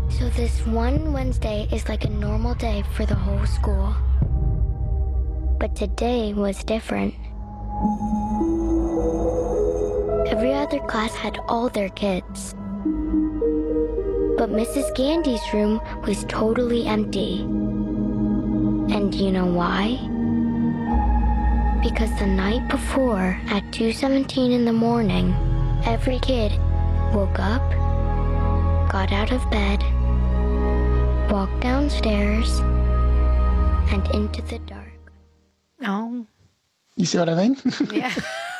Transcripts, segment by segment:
So this one Wednesday is like a normal day for the whole school. But today was different. Every other class had all their kids. But Mrs. Gandy's room was totally empty. And you know why? Because the night before, at 2:17 in the morning, every kid woke up, got out of bed, walked downstairs, and into the dark. Oh. You see what I mean? Yeah.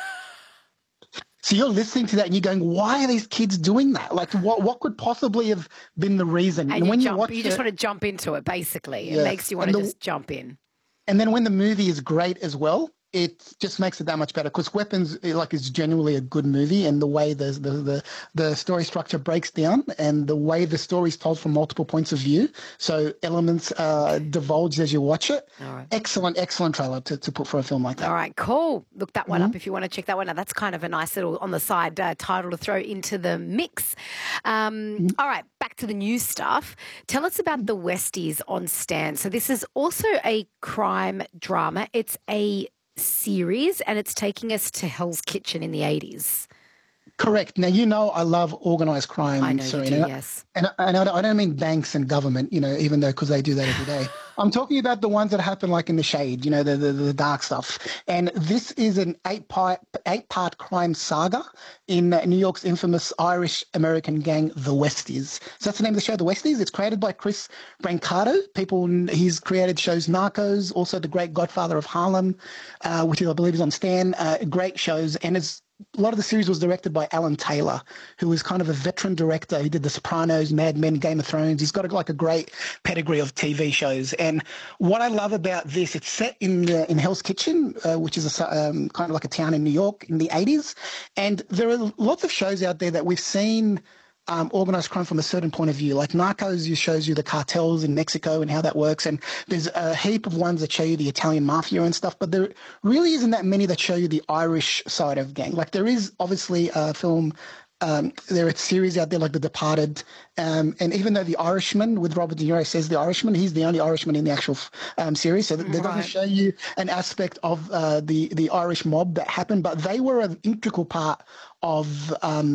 So you're listening to that and you're going, why are these kids doing that? Like, what could possibly have been the reason? And when you watch just want to jump into it, basically. Yeah. It makes you want to just jump in. And then when the movie is great as well, it just makes it that much better because Weapons is genuinely a good movie, and the way the story structure breaks down and the way the story is told from multiple points of view, so elements are divulged as you watch it. All right. Excellent trailer to put for a film like that. All right, cool. Look that one up if you want to check that one out. That's kind of a nice little on the side title to throw into the mix. All right, back to the news stuff. Tell us about The Westies on Stan. So this is also a crime drama. It's a series and it's taking us to Hell's Kitchen in the 80s. Correct. Now, you know I love organised crime. I know Serena. you do, yes. And I don't mean banks and government, even though because they do that every day. I'm talking about the ones that happen like in the shade, the dark stuff. And this is an eight-part crime saga in New York's infamous Irish-American gang, The Westies. So that's the name of the show, The Westies. It's created by Chris Brancato. He's created shows Narcos, also The Great Godfather of Harlem, which I believe is on Stan. Great shows. And a lot of the series was directed by Alan Taylor, who is kind of a veteran director. He did The Sopranos, Mad Men, Game of Thrones. He's got a great pedigree of TV shows. And what I love about this, it's set in Hell's Kitchen, which is kind of like a town in New York in the 80s. And there are lots of shows out there that we've seen organized crime from a certain point of view. Like Narcos shows you the cartels in Mexico and how that works, and there's a heap of ones that show you the Italian mafia and stuff, but there really isn't that many that show you the Irish side of gang. Like there is obviously a film, there are series out there like The Departed, and even though The Irishman with Robert De Niro says The Irishman, he's the only Irishman in the actual series, so that doesn't show you an aspect of the Irish mob that happened, but they were an integral part of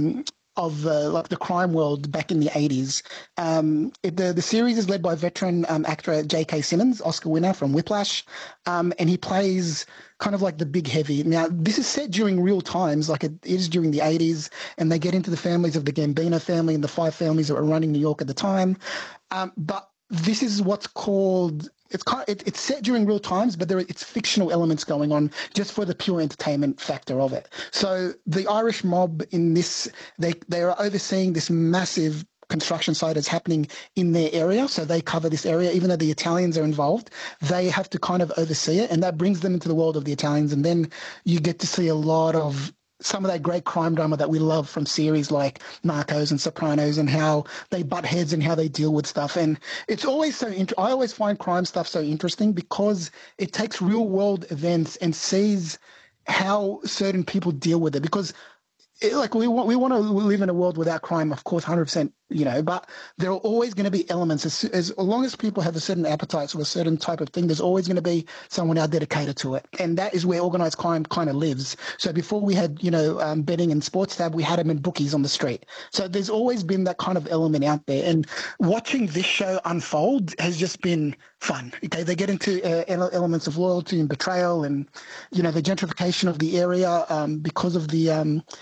like the crime world back in the 80s. The series is led by veteran actor J.K. Simmons, Oscar winner from Whiplash, and he plays kind of like the big heavy. Now, this is set during real times, like it is during the 80s, and they get into the families of the Gambino family and the 5 families that were running New York at the time. But this is what's called... It's set during real times, but it's fictional elements going on just for the pure entertainment factor of it. So the Irish mob in this, they are overseeing this massive construction site that's happening in their area. So they cover this area, even though the Italians are involved, they have to kind of oversee it, and that brings them into the world of the Italians. And then you get to see a lot of some of that great crime drama that we love from series like Narcos and Sopranos, and how they butt heads and how they deal with stuff. And it's always I always find crime stuff so interesting because it takes real world events and sees how certain people deal with it. Because we want to live in a world without crime, of course, 100%, but there are always going to be elements. As long as people have a certain appetite for a certain type of thing, there's always going to be someone out dedicated to it. And that is where organized crime kind of lives. So before we had, betting and sports tab, we had them in bookies on the street. So there's always been that kind of element out there. And watching this show unfold has just been fun. Okay, they get into elements of loyalty and betrayal and, the gentrification of the area because of the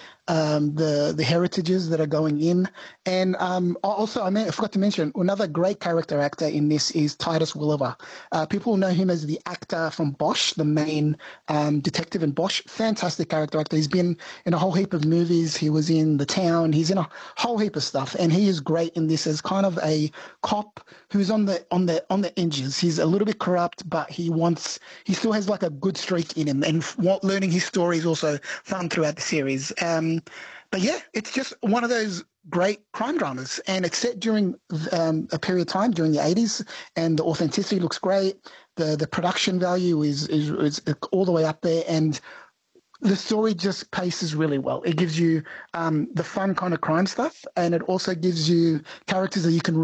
heritages that are going in. And also, I forgot to mention, another great character actor in this is Titus Welliver. People know him as the actor from Bosch, the main detective in Bosch. Fantastic character actor. He's been in a whole heap of movies. He was in The Town. He's in a whole heap of stuff. And he is great in this as kind of a cop who's on the edges. He's a little bit corrupt, but he still has like a good streak in him. And learning his story is also fun throughout the series. But yeah, it's just one of those great crime dramas, and it's set during a period of time during the 80s, and the authenticity looks great. The production value is all the way up there, and the story just paces really well. It gives you the fun kind of crime stuff, and it also gives you characters that you can